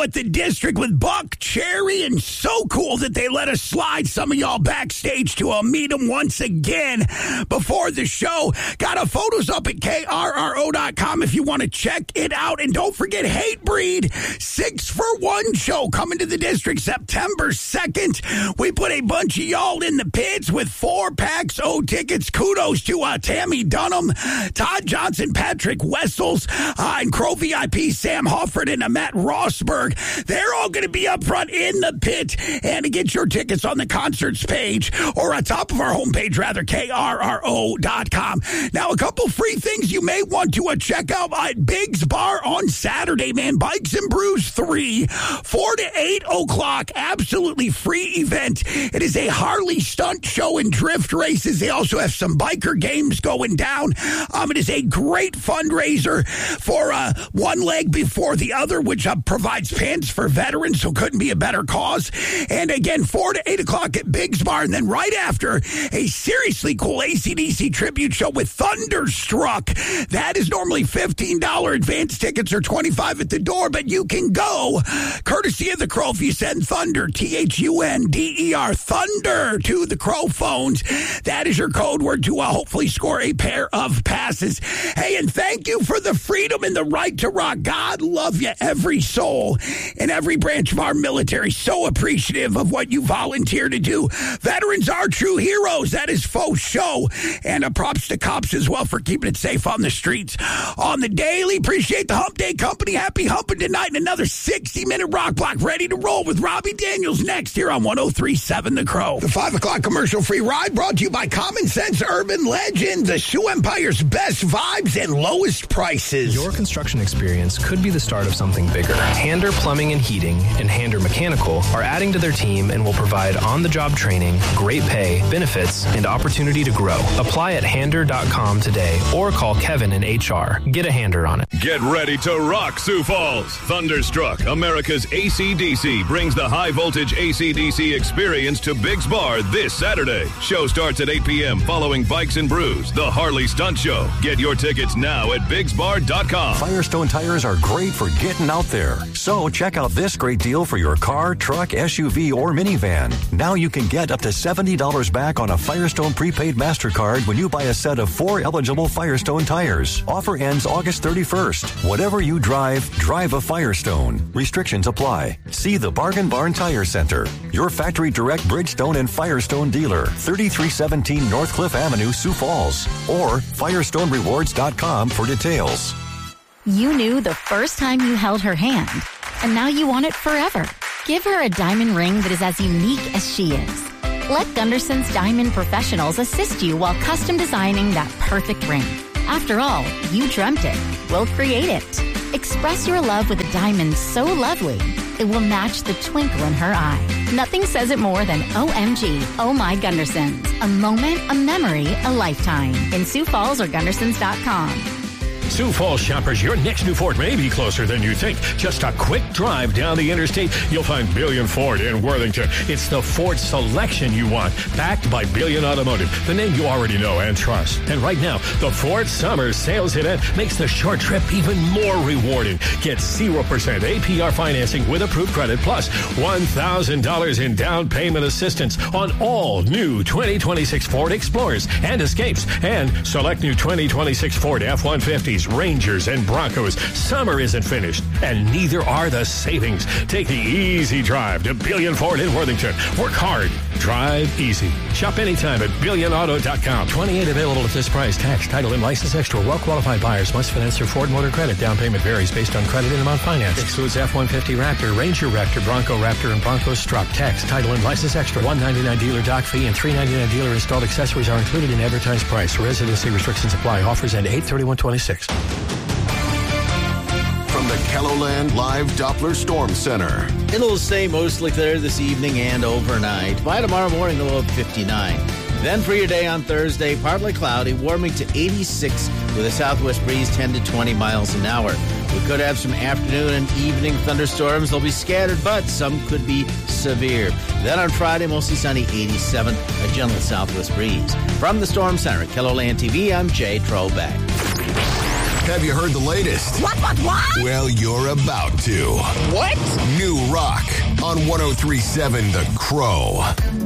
at the District with Buck Cherry, and so cool that they let us slide some of y'all backstage to meet them once again before the show. Got our photos up at KRRO.com if you want to check it out. And don't forget Hatebreed, 6-for-1 show coming to the District September 2nd. We put a bunch of y'all in the pits with 4-packs, tickets. Kudos to Tammy Dunham, Todd Johnson, Patrick Wessels, and Crow VIP, Sam Hofford, and Matt Rosberg. They're all going to be up front in the pit. And to get your tickets on the concerts page, or on top of our homepage, rather, KRRO.com. Now, a couple free things you may want to check out at Big's Bar on Saturday, man. Bikes and Brews 3, 4 to 8 o'clock. Absolutely free event. It is a Harley stunt show and drift races. They also have some biker games going down. It is a great fundraiser for One Leg Before the Other, which provides pants for veterans, so couldn't be a better cause. And again, 4 to 8 o'clock at Big's Bar. And then right after, a seriously cool AC/DC tribute show with Thunderstruck. That is normally $15 advance tickets or $25 at the door, but you can go courtesy of the Crow if you send Thunder, THUNDER, Thunder to the Crow phones. That is your code word to hopefully score a pair of passes. Hey, and thank you for the freedom and the right to rock. God love you, every soul in every branch of our military. So appreciative of what you volunteer to do. Veterans are true heroes. That is faux show. And props to cops as well for keeping it safe on the streets. On the daily, appreciate the Hump Day Company. Happy humping tonight. And another 60-minute rock block ready to roll with Robbie Daniels next here on 103.7 The Crow. The 5 o'clock commercial-free ride brought to you by Common Sense Urban Legend, the Sioux Empire's best vibes and lowest prices. Your construction experience could be the start of something bigger. Hander Plumbing and Heating and Hander Mechanical are adding to their team and will provide on-the-job training, great pay, benefits, and opportunity to grow. Apply at hander.com today or call Kevin in HR. Get a hander on it. Get ready to rock Sioux Falls. Thunderstruck, America's AC/DC, brings the high-voltage AC/DC experience to Big's Bar this Saturday. Show starts at 8 p.m. following Bikes and Brews, the Harley Stunt Show. Get your tickets now at bigsbar.com. Firestone tires are great for getting out there. So check out this great deal for your car, truck, SUV, or minivan. Now you can get up to $70 back on a Firestone prepaid MasterCard when you buy a set of 4 eligible Firestone tires. Offer ends August 31st. Whatever you drive, drive a Firestone. Restrictions apply. See the Bargain Barn Tire Center, your factory direct Bridgestone and Firestone dealer, 3317 North Cliff Avenue, Sioux Falls, or FirestoneRewards.com for details. You knew the first time you held her hand, and now you want it forever. Give her a diamond ring that is as unique as she is. Let Gunderson's Diamond Professionals assist you while custom designing that perfect ring. After all, you dreamt it. We'll create it. Express your love with a diamond so lovely, it will match the twinkle in her eye. Nothing says it more than OMG, Oh My Gundersons. A moment, a memory, a lifetime. In Sioux Falls or Gundersons.com. Sioux Falls shoppers, your next new Ford may be closer than you think. Just a quick drive down the interstate, you'll find Billion Ford in Worthington. It's the Ford selection you want, backed by Billion Automotive, the name you already know and trust. And right now, the Ford Summer Sales Event makes the short trip even more rewarding. Get 0% APR financing with approved credit, plus $1,000 in down payment assistance on all new 2026 Ford Explorers and Escapes, and select new 2026 Ford F-150s, Rangers, and Broncos. Summer isn't finished, and neither are the savings. Take the easy drive to Billion Ford in Worthington. Work hard. Drive easy. Shop anytime at BillionAuto.com. 28 available at this price. Tax, title, and license extra. Well-qualified buyers must finance their Ford Motor Credit. Down payment varies based on credit and amount financed. Excludes F-150 Raptor, Ranger Raptor, Bronco Raptor, and Bronco Strut. Tax, title, and license extra. $199 dealer dock fee and $399 dealer installed accessories are included in advertised price. Residency restrictions apply. Offers end 8/31/26. From the KELOLAND Live Doppler Storm Center. It'll stay mostly clear this evening and overnight. By tomorrow morning, a low of 59. Then for your day on Thursday, partly cloudy, warming to 86 with a southwest breeze 10 to 20 miles an hour. We could have some afternoon and evening thunderstorms. They'll be scattered, but some could be severe. Then on Friday, mostly sunny, 87, a gentle southwest breeze. From the Storm Center at KELOLAND TV, I'm Jay Trobeck. Have you heard the latest? What? Well, you're about to. What? New Rock on 103.7 The Crow.